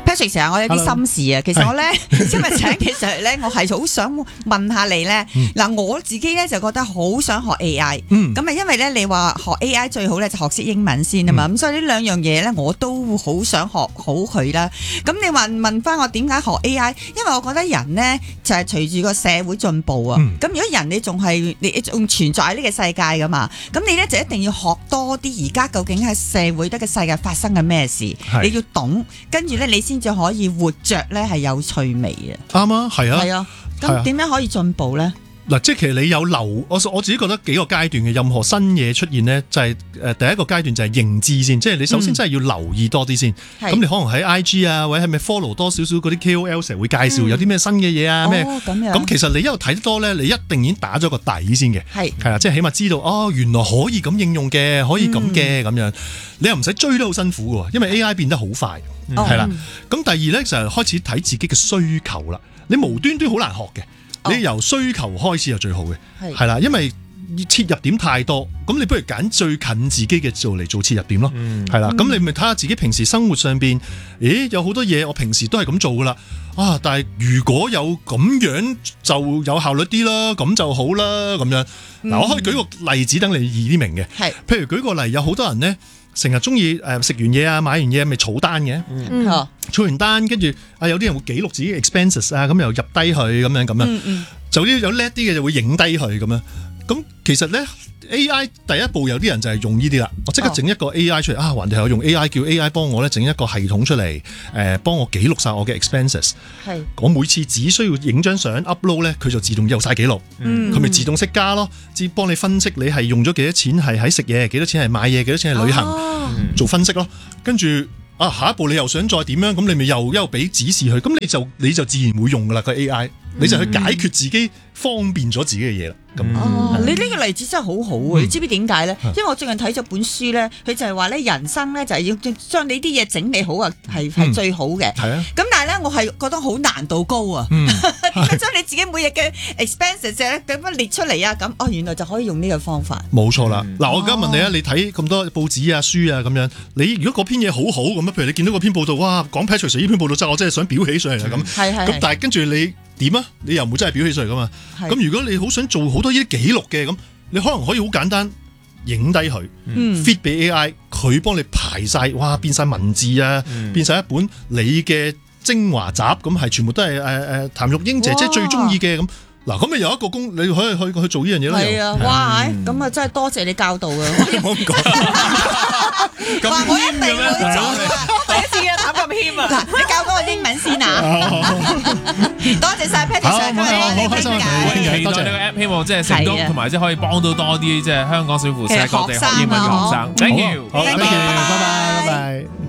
Patrick 成日我有啲心事啊，其實我咧今日請嘅時候咧，我係好想問下你咧。嗱，我自己咧就覺得好想學 AI，咁啊，因為咧你話學 AI 最好咧就學識英文先啊嘛，咁所以呢兩樣嘢咧我都好想學好佢啦。咁你問翻我點解學 AI？因為我覺得人咧就係隨住個社會進步啊，咁如果人你仲存在喺呢個世界噶嘛，咁你咧就一定要學多啲而家究竟喺社會得嘅世界發生緊咩事，你要懂，跟住咧你先至可以活着咧係有趣味啊。 啱啊，係啊， 係啊，咁點樣可以進步咧？ 嗱，即係其實你有我自己覺得幾個階段嘅，任何新嘢出現呢，就係第一個階段就係認知先，即係你首先真係要留意多啲先。咁你可能喺 IG 啊，或者係咪 follow 多少少嗰啲 KOL 成日會介紹有啲咩新嘅嘢啊咩？咁其實你一路睇得多呢，你一定已經打咗個底先嘅。係啊，即係起碼知道原來可以咁應用嘅，可以咁嘅咁樣。你又唔使追得好辛苦嘅，因為 AI 變得好快，係啦。咁第二呢，就係開始睇自己嘅需求啦。你無端端好難學嘅。你由需求開始係最好嘅，係啦，因為切入點太多，咁你不如揀最近自己嘅做切入點咯，係啦，咁你咪睇下自己平時生活上邊，有好多嘢我平時都係咁做噶啦，但係如果有咁樣就有效率啲啦，咁就好啦，咁樣，嗱，我可以舉個例子等你易啲明嘅，譬如舉個例，有好多人呢，成日中意食完嘢啊，買完嘢咪儲單嘅，儲完單跟住有啲人會記錄自己 expenses 啊，咁又入低佢咁樣，就啲有叻啲嘅就會影低佢咁樣。咁其實咧 AI 第一步有啲人就係用呢啲啦，我即刻整一個 AI 出嚟還係我用 AI 叫 AI 幫我咧整一個系統出嚟，幫我記錄晒我嘅 expenses。我每次只需要影張相 upload 咧，佢就自動有晒記錄，佢咪自動識加咯，幫你分析你係用咗幾多錢係喺食嘢，幾多錢係買嘢，幾多錢係旅行，做分析咯，跟住。下一步你又想再點樣？咁你咪又俾指示佢，咁你就自然會用噶啦個 AI，你就去解決自己方便咗自己嘅嘢啦。 你呢個例子真係好好啊！你知唔知點解咧？因為我最近睇咗本書咧，佢就係話咧，人生咧就係要將你啲嘢整理好啊，係最好嘅。係啊。咁但係咧，我係覺得好難度高啊。點樣將你自己每日嘅 expenses 咧咁樣列出嚟啊？咁原來就可以用呢個方法。 冇錯啦。嗱，我而家問你啊，你睇咁多報紙啊、書啊咁樣，你如果嗰篇嘢好好咁樣，譬如你見到嗰篇報道，哇，講 Patrick 呢篇報道真係我真係想裱起上嚟啦咁。咁但係跟住你點啊？你又唔會真係裱起上嚟噶嘛？咁如果你好想做好多呢啲記錄嘅咁，你可能可以好簡單影低佢，feed 俾 AI， 佢幫你排晒，哇，變晒文字啊，變晒一本你嘅精華集，咁係全部都係譚玉英姐姐最中意嘅咁。嗱，咁咪有一個你可以去做呢樣嘢咯。 係啊，哇！咁啊，真係多謝你教導啊！ 唔好咁講， 話我一定會做啊！第一次啊，膽咁謙啊！嗱，你教嗰個英文先啊！多謝晒 Patrick 上嚟， 好開心啊！ 期待呢個 app， 希望即係成功，同埋即係可以幫到多啲即係香港小扶士喺各地學英文嘅學生。Thank you， 好，thank you，拜拜。